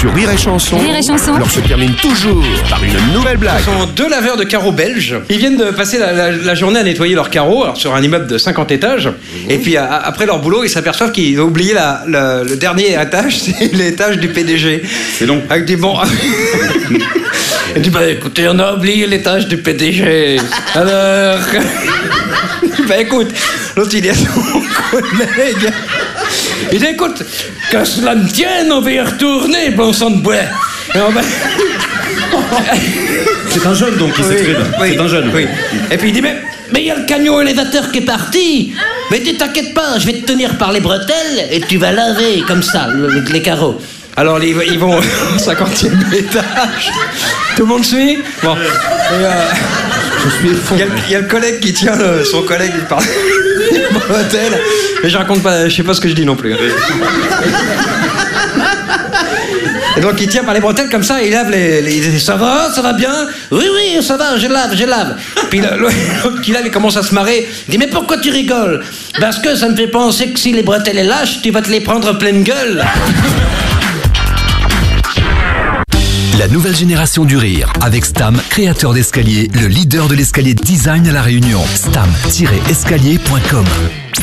Sur Rire et Chanson, Rire et Chanson. l'on se termine toujours par une nouvelle blague. Ce sont deux laveurs de carreaux belges. Ils viennent de passer la journée à nettoyer leurs carreaux, alors sur un immeuble de 50 étages. Et puis après leur boulot, ils s'aperçoivent qu'ils ont oublié le dernier étage, c'est l'étage du PDG. C'est long. Avec des bons. Il dit écoutez, on a oublié l'étage du PDG. Alors. Écoute, l'autre il dit à son collègue. Il dit écoute, que cela ne tienne, on va y retourner, bon sang de bois. Et on va. C'est un jeune donc qui s'exprime. Oui, c'est un jeune. Oui. Et puis il dit mais il y a le camion élévateur qui est parti. Mais tu t'inquiète pas, je vais te tenir par les bretelles et tu vas laver comme ça les carreaux. Alors ils vont au 50e étage. Tout le monde suit. Bon. Il y a le collègue qui tient son collègue par les bretelles. Mais je raconte pas, je sais pas ce que je dis non plus. Et donc il tient par les bretelles comme ça, et il lave il dit ça va bien? Oui, ça va, je lave. Puis l'autre qui lave, il commence à se marrer. Il dit mais pourquoi tu rigoles? Parce que ça me fait penser que si les bretelles est lâches, tu vas te les prendre pleine gueule. La nouvelle génération du rire, avec Stam, créateur d'escalier, le leader de l'escalier design à La Réunion. Stam-escalier.com